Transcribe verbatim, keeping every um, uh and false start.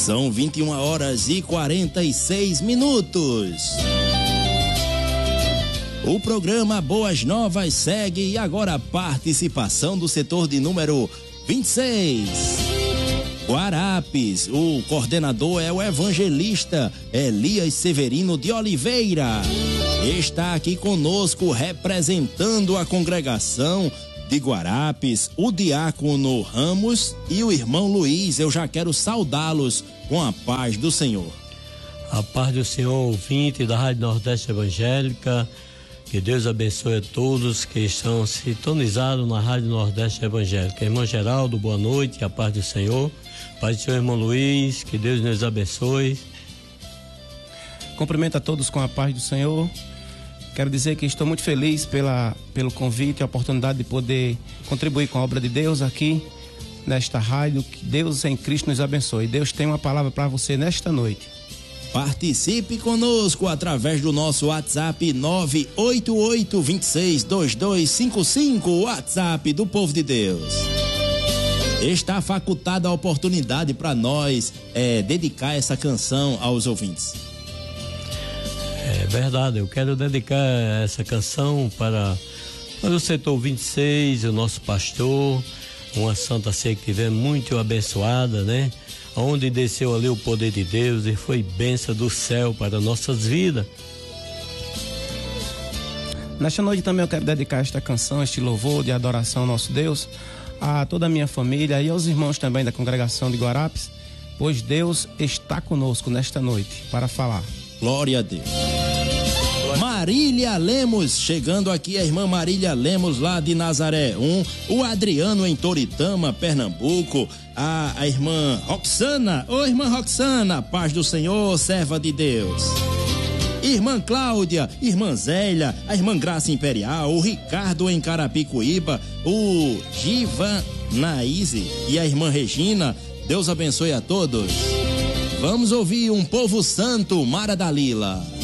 São vinte e uma horas e quarenta e seis minutos. O programa Boas Novas segue e agora a participação do setor de número vinte e seis. Guarapes, o coordenador é o evangelista Elias Severino de Oliveira. Está aqui conosco representando a congregação de Guarapes, o diácono Ramos e o irmão Luiz. Eu já quero saudá-los com a paz do Senhor. A paz do Senhor, ouvinte da Rádio Nordeste Evangélica. Que Deus abençoe a todos que estão sintonizados na Rádio Nordeste Evangélica. Irmão Geraldo, boa noite, a paz do Senhor. Paz do Senhor, irmão Luiz, que Deus nos abençoe. Cumprimento a todos com a paz do Senhor. Quero dizer que estou muito feliz pela, pelo convite e a oportunidade de poder contribuir com a obra de Deus aqui nesta rádio. Que Deus em Cristo nos abençoe. Deus tem uma palavra para você nesta noite. Participe conosco através do nosso WhatsApp nove oito oito, dois seis, dois dois cinco cinco, o WhatsApp do Povo de Deus. Está facultada a oportunidade para nós é, dedicar essa canção aos ouvintes. É verdade, eu quero dedicar essa canção para, para o setor vinte e seis, o nosso pastor, uma Santa Ceia que tivemos muito abençoada, né? Onde desceu ali o poder de Deus e foi bênção do céu para nossas vidas. Nesta noite também eu quero dedicar esta canção, este louvor de adoração ao nosso Deus, a toda a minha família e aos irmãos também da congregação de Guarapes, pois Deus está conosco nesta noite para falar. Glória a Deus. Marília Lemos, chegando aqui a irmã Marília Lemos lá de Nazaré um, o Adriano em Toritama, Pernambuco, a, a irmã Roxana, ô irmã Roxana, paz do Senhor, serva de Deus. Irmã Cláudia, irmã Zélia, a irmã Graça Imperial, o Ricardo em Carapicuíba, o Givan Naíse e a irmã Regina, Deus abençoe a todos. Vamos ouvir um povo santo, Mara Dalila.